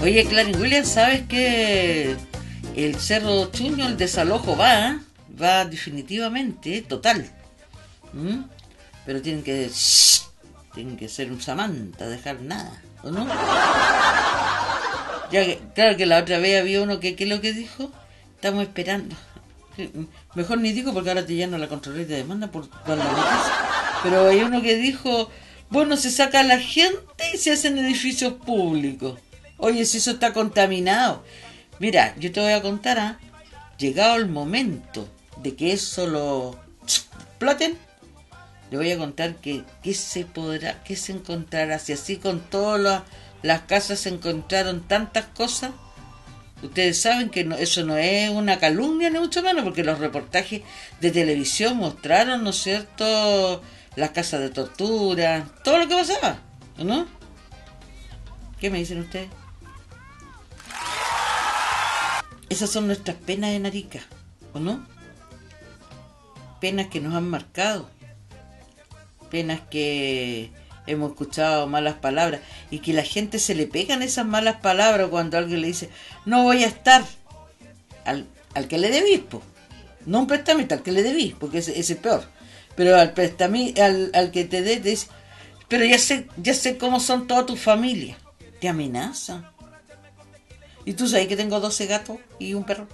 Oye, Clarence Williams, ¿sabes que el Cerro Chuño, el desalojo va? Va definitivamente, total. ¿Mm? Pero tienen que ser un Samantha, dejar nada, ¿o no? Ya que, claro que la otra vez había uno que, ¿qué es lo que dijo? Estamos esperando. Mejor ni digo porque ahora te llaman la Contraloría y te demanda por la noticia. Pero hay uno que dijo, bueno, se saca a la gente y se hacen edificios públicos. Oye, si eso está contaminado. Mira, yo te voy a contar, llegado el momento de que eso lo exploten, le voy a contar que qué se encontrará, si así con todas las casas se encontraron tantas cosas. Ustedes saben que eso no es una calumnia ni mucho menos, porque los reportajes de televisión mostraron, ¿no es cierto?, las casas de tortura, todo lo que pasaba, ¿no? ¿Qué me dicen ustedes? Esas son nuestras penas en Arica, ¿o no? Penas que nos han marcado, penas que hemos escuchado malas palabras y que la gente se le pegan esas malas palabras cuando alguien le dice no voy a estar al que le debís, po. No un prestamista, al que le debís, porque ese es peor, pero al que te dé, te dice pero ya sé cómo son toda tu familia, te amenaza. Y tú sabes que tengo 12 gatos y un perro.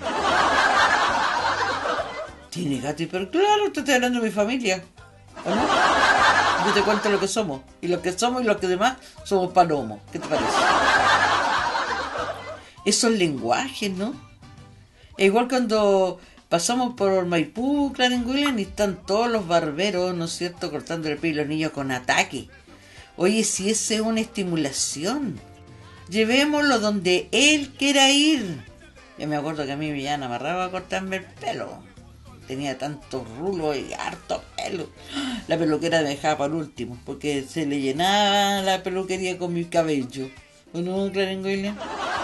¿Tiene gato y perro? Claro, te estoy hablando de mi familia, ¿o no? Yo te cuento lo que somos. Y lo que somos y lo que demás somos palomos. ¿Qué te parece? Esos lenguajes, ¿no? Es igual cuando pasamos por Maipú, Clarence Williams, y están todos los barberos, ¿no es cierto?, cortando el pelo a los niños con ataque. Oye, si esa es una estimulación, llevémoslo donde él quiera ir. Yo me acuerdo que a mí me iban amarraba a cortarme el pelo. Tenía tanto rulo y harto pelo. La peluquera me dejaba para el último, porque se le llenaba la peluquería con mi cabello. ¿O no, Clarence Williams?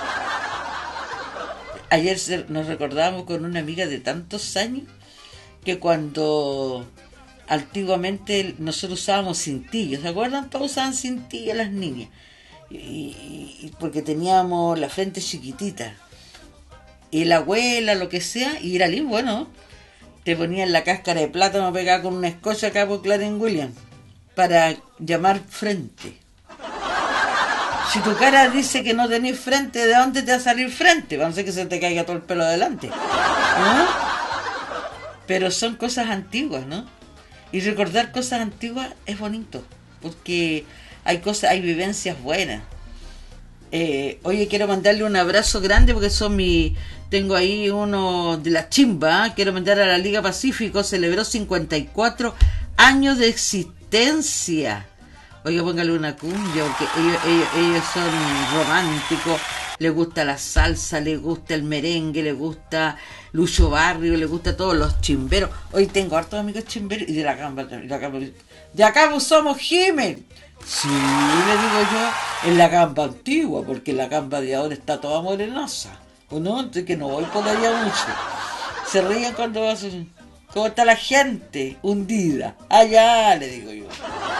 Ayer nos recordábamos con una amiga de tantos años que cuando antiguamente nosotros usábamos cintillos, ¿se acuerdan? Todos usaban cintillos las niñas. Y porque teníamos la frente chiquitita. Y la abuela, lo que sea, y era lindo, bueno, te ponían la cáscara de plátano pegada con una escocia acá por Clarence Williams para llamar frente. Si tu cara dice que no tenés frente, ¿de dónde te va a salir frente? Va a ser que se te caiga todo el pelo adelante, ¿no? Pero son cosas antiguas, ¿no? Y recordar cosas antiguas es bonito, porque hay vivencias buenas. Oye, quiero mandarle un abrazo grande porque tengo ahí uno de la chimba, ¿eh? Quiero mandar a la Liga Pacífico, celebró 54 años de existencia. Oiga, póngale una cumbia, porque ellos son románticos, les gusta la salsa, les gusta el merengue, les gusta Lucho Barrio, les gusta todos los chimberos. Hoy tengo hartos amigos chimberos y de la Camba, de acá pues somos Jiménez. Sí, le digo yo, en la Camba antigua, porque la Camba de ahora está toda morenosa, ¿o no? Entonces que no voy por allá mucho. Se ríen cuando vas, ¿cómo está la gente? Hundida. Allá, le digo yo.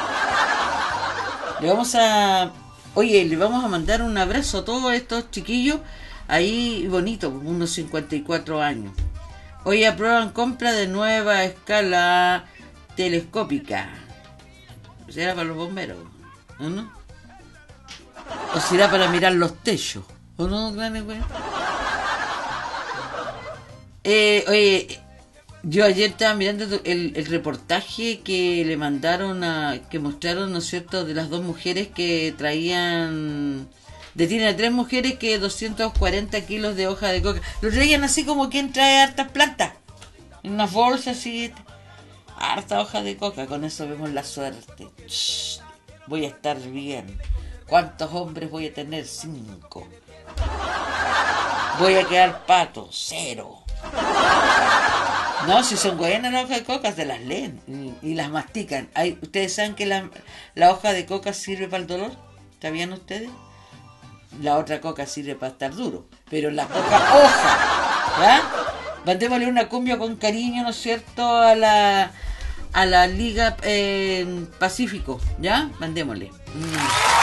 Le vamos a mandar un abrazo a todos estos chiquillos ahí bonitos, unos 54 años. Hoy aprueban compra de nueva escala telescópica. ¿Será para los bomberos? ¿O no? ¿O será para mirar los techos? ¿O no, Clarence Williams? Oye, yo ayer estaba mirando el reportaje que le mandaron que mostraron, ¿no es cierto?, de las dos mujeres que detienen a 3 mujeres que 240 kilos de hoja de coca. Lo traían así como quien trae hartas plantas, en unas bolsas así, harta hoja de coca. Con eso vemos la suerte. Voy a estar bien. ¿Cuántos hombres voy a tener? 5. Voy a quedar pato. 0. No, si son buenas las hojas de coca, se las leen y las mastican. ¿Ustedes saben que la hoja de coca sirve para el dolor? ¿Sabían ustedes? La otra coca sirve para estar duro, pero la coca hoja, ¿ya? Mandémosle una cumbia con cariño, ¿no es cierto?, a la Liga Pacífico, ¿ya? Mandémosle.